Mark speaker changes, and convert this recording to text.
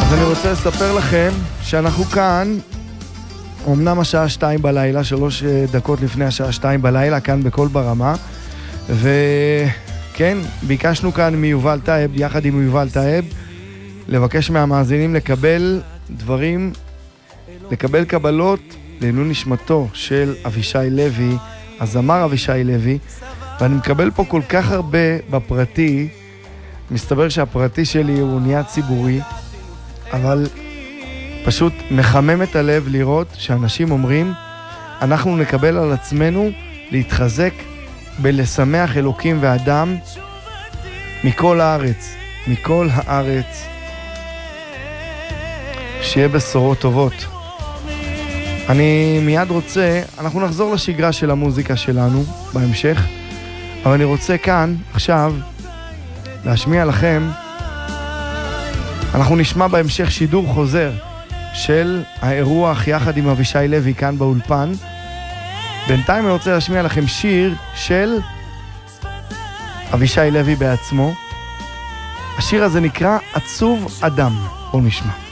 Speaker 1: אז אני רוצה לספר לכם שאנחנו כאן, אמנם השעה 2 בלילה, 3 דקות לפני השעה 2 בלילה, כאן בכל ברמה, וכן, ביקשנו כאן מיובל טייב, יחד עם יובל טייב, לבקש מהמאזינים לקבל דברים, לקבל קבלות לעילוי נשמתו של אבישי לוי, הזמר אבישי לוי, ואני מקבל פה כל כך הרבה בפרטי, מסתבר שהפרטי שלי הוא נהיה ציבורי, אבל פשוט מחמם את הלב לראות שאנשים אומרים, אנחנו נקבל על עצמנו להתחזק בלשמח אלוקים ואדם מכל הארץ, מכל הארץ, שיהיה בשורות טובות. אני מיד רוצה, אנחנו נחזור לשגרה של המוזיקה שלנו בהמשך, אבל אני רוצה כאן, עכשיו, להשמיע לכם, אנחנו נשמע בהמשך שידור חוזר של האירוח יחד עם אבישי לוי כאן באולפן. בינתיים אני רוצה להשמיע לכם שיר של אבישי לוי בעצמו. השיר הזה נקרא עצוב אדם. בואו נשמע.